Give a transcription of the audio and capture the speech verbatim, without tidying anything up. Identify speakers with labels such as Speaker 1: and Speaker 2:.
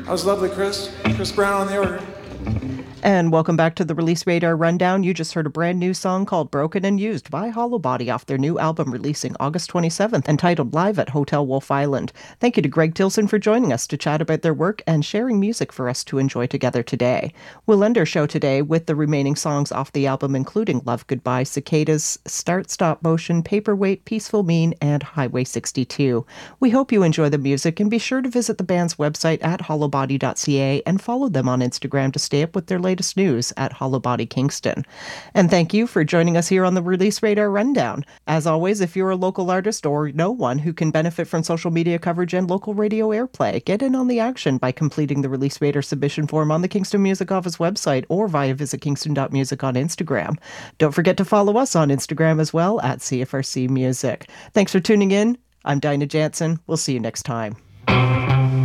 Speaker 1: That was lovely, Chris. Chris Brown on the organ.
Speaker 2: And welcome back to the Release Radar Rundown. You just heard a brand new song called Broken and Used by Hollow Body off their new album releasing August twenty-seventh, entitled Live at Hotel Wolf Island. Thank you to Greg Tilson for joining us to chat about their work and sharing music for us to enjoy together today. We'll end our show today with the remaining songs off the album, including Love Goodbye, Cicadas, Start Stop Motion, Paperweight, Peaceful Mean, and Highway sixty-two. We hope you enjoy the music, and be sure to visit the band's website at hollow body dot c a and follow them on Instagram to stay up with their latest news at Hollow Body Kingston. And thank you for joining us here on the Release Radar Rundown. As always, if you're a local artist or know one who can benefit from social media coverage and local radio airplay, get in on the action by completing the Release Radar submission form on the Kingston Music Office website or via visit kingston dot music on Instagram. Don't forget to follow us on Instagram as well at C F R C Music. Thanks for tuning in. I'm Dinah Jansen. We'll see you next time.